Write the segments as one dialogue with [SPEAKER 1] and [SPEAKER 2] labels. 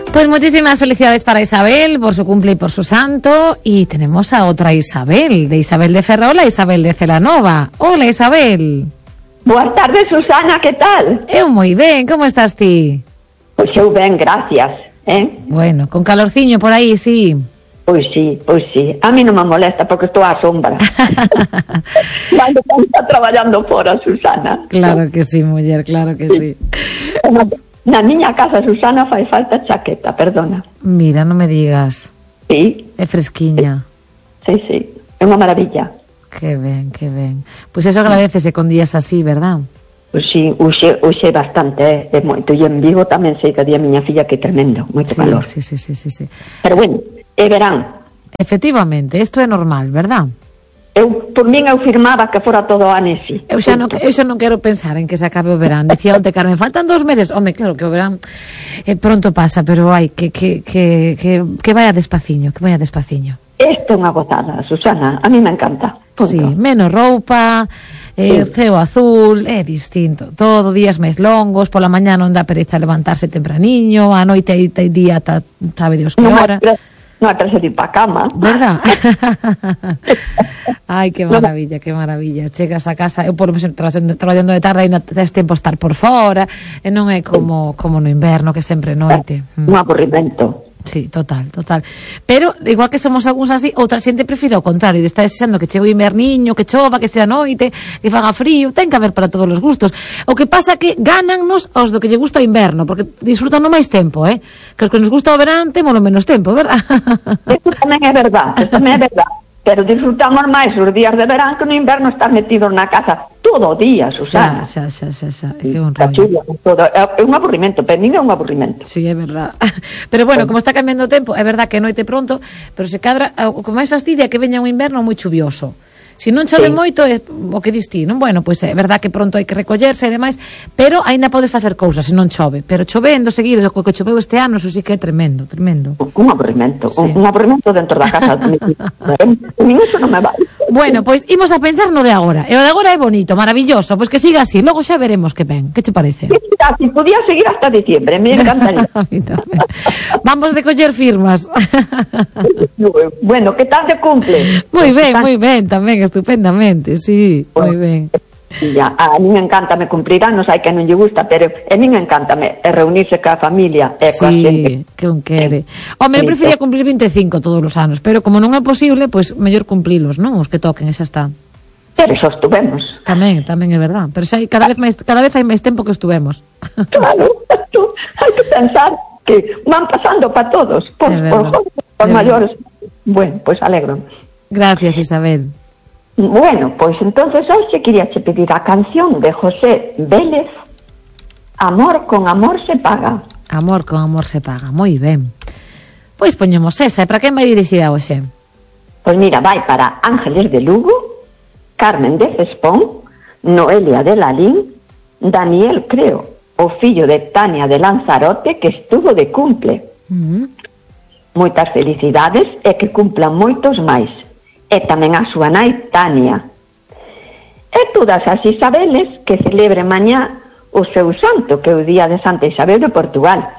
[SPEAKER 1] Pues muchísimas felicidades para Isabel por su cumple y por su santo. Y tenemos a otra Isabel, de Isabel de Ferrol a Isabel de Celanova. Hola, Isabel.
[SPEAKER 2] Boas tardes, Susana, que tal?
[SPEAKER 1] Eu moi ben, como estás ti?
[SPEAKER 2] Pois eu ben, gracias,
[SPEAKER 1] Bueno, con calorciño por aí, sí.
[SPEAKER 2] Pois sí. A mí non me molesta porque estou á sombra. Cando está traballando fora, Susana.
[SPEAKER 1] Claro que sí, muller, claro que sí.
[SPEAKER 2] Na miña casa, Susana, fai falta chaqueta, perdona.
[SPEAKER 1] Mira, non me digas.
[SPEAKER 2] Sí.
[SPEAKER 1] É fresquiña.
[SPEAKER 2] Sí, é unha maravilla.
[SPEAKER 1] Que ben, que ben. Pois eso agradecese con días así, verdad?
[SPEAKER 2] Pois sí, uxe bastante, é moito. E en Vigo tamén sei que día miña filla que é tremendo, moito calor.
[SPEAKER 1] Sí.
[SPEAKER 2] Pero bueno, é verán.
[SPEAKER 1] Efectivamente, isto é normal, verdad?
[SPEAKER 2] Por min eu firmaba que fora todo anesi.
[SPEAKER 1] Eu xa non quero pensar en que se acabe o verán. Decía onte Carmen, faltan 2 meses. Home, claro que o verán pronto pasa, pero hai que vaya despaciño,
[SPEAKER 2] Isto é unha gozada, Susana, a mí me encanta. Punto.
[SPEAKER 1] Sí, menos roupa, ceo azul, é distinto. Todo días máis longos, pola mañá non dá pereza levantarse tempraniño, a noite aí día sabe Dios que hora.
[SPEAKER 2] Non atrás de ir pa cama.
[SPEAKER 1] ¿Verdad? Ai, que maravilla, que maravilla. Chegas a casa, eu por exemplo traballando de tarde ainda tes tempo estar por fora, e non é como no inverno que sempre noite.
[SPEAKER 2] Un aburrimento.
[SPEAKER 1] Sí, total. Pero, igual que somos algúns así, outra xente prefire ao contrario, está desexando que chegue o inverniño, que chova, que sea noite, que faga frío, ten que haber para todos os gustos. O que pasa que gánannos os do que lle gusta o inverno, porque disfrutan no máis tempo, que os que nos gusta o verán temos menos tempo, verdad?
[SPEAKER 2] Eso tamén é verdad. Pero disfrutamos máis os días de verán que no inverno estar metidos na casa todo o día, Susana.
[SPEAKER 1] Xa. É un rollo.
[SPEAKER 2] É un aburrimento, pero non é un aburrimento.
[SPEAKER 1] Sí, é verdad. Pero bueno, como está cambiando o tempo, é verdad que noite pronto, pero se cadra, o que máis fastidia é que veña un inverno moi chuvioso. Se non chove moito, é o que dis ti, non? Bueno, pois é verdad que pronto hai que recollerse e demais, pero aínda podes facer cousas se non chove. Pero chovendo seguido, co que choveu este ano, eso sí que é tremendo.
[SPEAKER 2] Un aburrimento, sí. Un aburrimento dentro da casa. Eso non me vai.
[SPEAKER 1] Bueno, pois imos a pensar no de agora. E o de agora é bonito, maravilloso, pois que siga así, logo xa veremos que ven. Que che parece?
[SPEAKER 2] Si podía seguir hasta diciembre, me encantaría.
[SPEAKER 1] Vamos de coller firmas.
[SPEAKER 2] Bueno, que tal de cumple?
[SPEAKER 1] Moi ben, tamén, estupendamente, sí, moi ben.
[SPEAKER 2] Ya, a mí me encanta me cumplir anos, hai que non lle gusta, pero a mí me encanta reunirse ca familia e coa xente.
[SPEAKER 1] Que un quere. Home, eu prefería cumplir 25 todos os anos, pero como non é posible, pois mellor cumplilos, non? Os que toquen, xa está.
[SPEAKER 2] Pero xa estuvemos.
[SPEAKER 1] Tamén é verdad, pero xa cada vez hai máis tempo que estuvemos.
[SPEAKER 2] Claro, hai que pensar que van pasando para todos, por jóvenes, por maiores. Bueno, pois alegro.
[SPEAKER 1] Gracias, Isabel.
[SPEAKER 2] Bueno, pois entonces hoxe quería che pedir a canción de José Vélez, Amor con amor se paga.
[SPEAKER 1] Amor con amor se paga, moi ben. Pois poñemos esa, e para quen vai dirixida hoxe?
[SPEAKER 2] Pois mira, vai para Ángeles de Lugo, Carmen de Cespón, Noelia de Lalín, Daniel, creo, o fillo de Tania de Lanzarote, que estuvo de cumple. Moitas felicidades e que cumplan moitos máis. E tamén a súa nai Tania. E todas as Isabeles que celebren mañá o seu santo, que é o día de Santa Isabel de Portugal.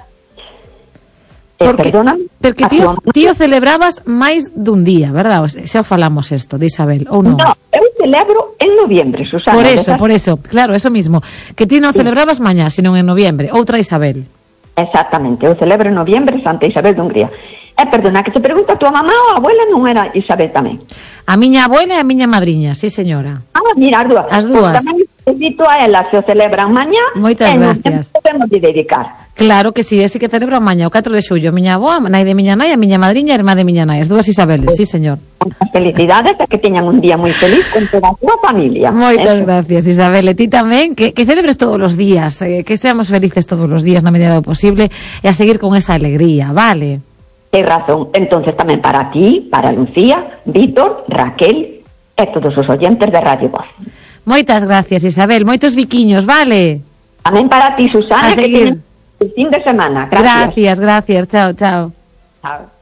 [SPEAKER 1] Porque tío celebrabas máis dun día, verdad? Xa falamos isto de Isabel, ou non?
[SPEAKER 2] No, eu celebro en noviembre, Susana.
[SPEAKER 1] Por eso, claro, eso mismo. Que ti non celebrabas mañá, senón en noviembre. Outra Isabel.
[SPEAKER 2] Exactamente, eu celebro en noviembre Santa Isabel de Hungría. Perdona, que te pregunta, a tua mamá ou a abuela non era Isabel tamén?
[SPEAKER 1] A miña abuela e a miña madriña, sí señora.
[SPEAKER 2] Mira, as dúas. Pues tamén invito a elas, se o celebran mañá.
[SPEAKER 1] Moitas gracias.
[SPEAKER 2] Podemos dedicar.
[SPEAKER 1] Claro que sí, ese que celebran mañá, o 4 de xullo. Miña avó, nai de miña nai, a miña madriña e irmá de miña nai. As dúas Isabeles, sí señor.
[SPEAKER 2] Moitas felicidades, que teñan un día moi feliz con toda a súa familia.
[SPEAKER 1] Moitas gracias, Isabel. E ti tamén, que celebres todos os días, que seamos felices todos os días na medida do posible e a seguir con esa alegría, vale?
[SPEAKER 2] Tens razón. Entonces tamén para ti, para Lucía, Víctor, Raquel e todos os oyentes de Radio Voz.
[SPEAKER 1] Moitas gracias, Isabel. Moitos biquiños, vale?
[SPEAKER 2] Tamén para ti, Susana,
[SPEAKER 1] que tenes
[SPEAKER 2] el fin de semana.
[SPEAKER 1] Gracias. Chao.
[SPEAKER 2] Chao.